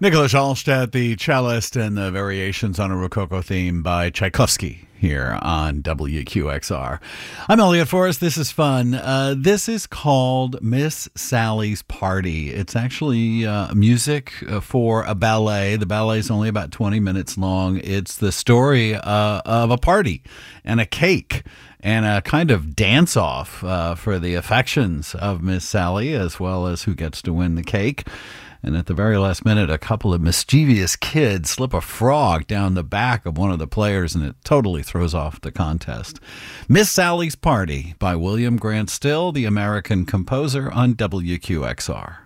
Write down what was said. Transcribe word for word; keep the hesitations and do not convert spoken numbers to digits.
Nicholas Allstedt, the cellist, and the variations on a Rococo theme by Tchaikovsky here on W Q X R. I'm Elliot Forrest. This is fun. Uh, this is called Miss Sally's Party. It's actually uh, music for a ballet. The ballet is only about twenty minutes long. It's the story uh, of a party and a cake and a kind of dance-off uh, for the affections of Miss Sally, as well as who gets to win the cake. And at the very last minute, a couple of mischievous kids slip a frog down the back of one of the players, and it totally throws off the contest. Miss Sally's Party by William Grant Still, the American composer, on W Q X R.